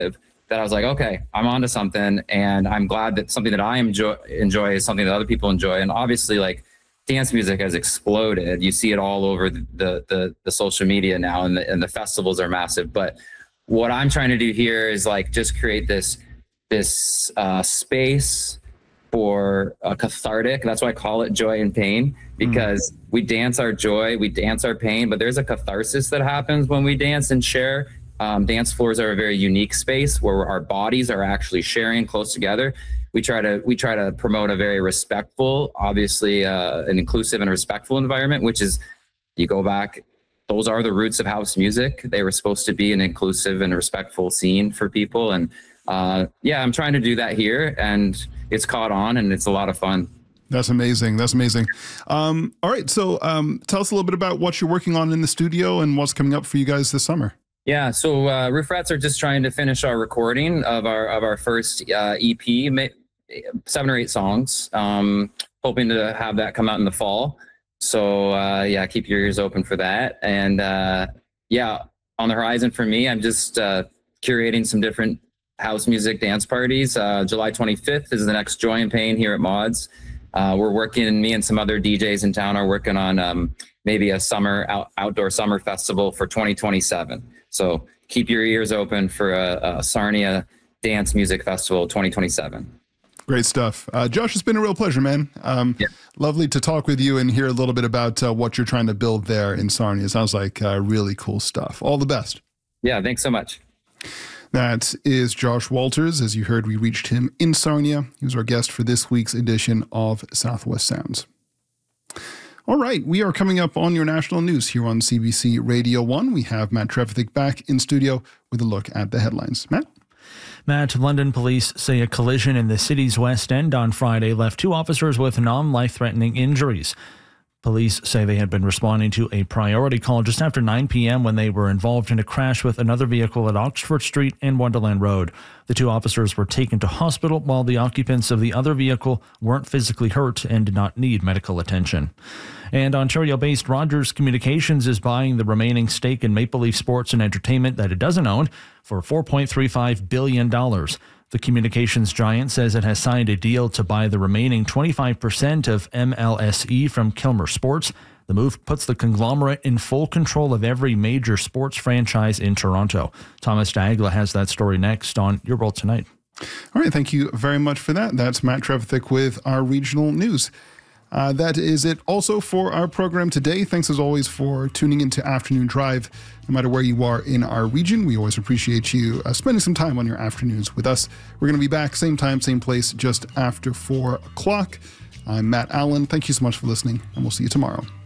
that I was like, okay, I'm onto something, and I'm glad that something that I enjoy is something that other people enjoy. And obviously, like, dance music has exploded. You see it all over the social media now, and the festivals are massive. But what I'm trying to do here is like just create this space for cathartic. That's why I call it joy and pain, because we dance our joy, we dance our pain, but there's a catharsis that happens when we dance and share. Dance floors are a very unique space where our bodies are actually sharing close together. We try to promote a very respectful, obviously an inclusive and respectful environment, which is, you go back, those are the roots of house music. They were supposed to be an inclusive and respectful scene for people. And I'm trying to do that here, and it's caught on, and it's a lot of fun. That's amazing. That's amazing. All right. So tell us a little bit about what you're working on in the studio and what's coming up for you guys this summer. Yeah, so Roof Rats are just trying to finish our recording of our first EP, 7 or 8 songs. Hoping to have that come out in the fall. So keep your ears open for that. And on the horizon for me, I'm just curating some different house music dance parties. July 25th is the next Joy and Pain here at Mods. Me and some other DJs in town are working on maybe a summer outdoor summer festival for 2027. So keep your ears open for a Sarnia Dance Music Festival 2027. Great stuff. Josh, it's been a real pleasure, man. Lovely to talk with you and hear a little bit about what you're trying to build there in Sarnia. It sounds like really cool stuff. All the best. Yeah, thanks so much. That is Josh Walters. As you heard, we reached him in Sarnia. He was our guest for this week's edition of Southwest Sounds. All right, we are coming up on your national news here on CBC Radio 1. We have Matt Trevithick back in studio with a look at the headlines. Matt, London police say a collision in the city's West End on Friday left 2 officers with non-life-threatening injuries. Police say they had been responding to a priority call just after 9 p.m. when they were involved in a crash with another vehicle at Oxford Street and Wonderland Road. The 2 officers were taken to hospital while the occupants of the other vehicle weren't physically hurt and did not need medical attention. And Ontario-based Rogers Communications is buying the remaining stake in Maple Leaf Sports and Entertainment that it doesn't own for $4.35 billion. The communications giant says it has signed a deal to buy the remaining 25% of MLSE from Kilmer Sports. The move puts the conglomerate in full control of every major sports franchise in Toronto. Thomas Dagla has that story next on Your World Tonight. All right, thank you very much for that. That's Matt Trevithick with our regional news. That is it also for our program today. Thanks as always for tuning into Afternoon Drive. No matter where you are in our region, we always appreciate you spending some time on your afternoons with us. We're going to be back same time, same place, just after 4 o'clock. I'm Matt Allen. Thank you so much for listening, and we'll see you tomorrow.